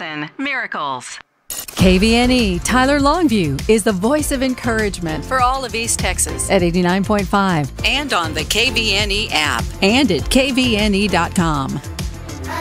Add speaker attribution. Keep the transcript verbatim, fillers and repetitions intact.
Speaker 1: Medicine Miracles.
Speaker 2: K V N E Tyler Longview is the voice of encouragement
Speaker 3: for all of East Texas
Speaker 2: at eighty-nine point five
Speaker 3: and on the K V N E app
Speaker 2: and at K V N E dot com.